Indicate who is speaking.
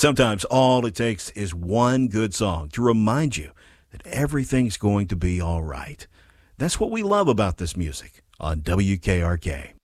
Speaker 1: Sometimes all it takes is one good song to remind you that everything's going to be all right. That's what we love about this music on WKRK.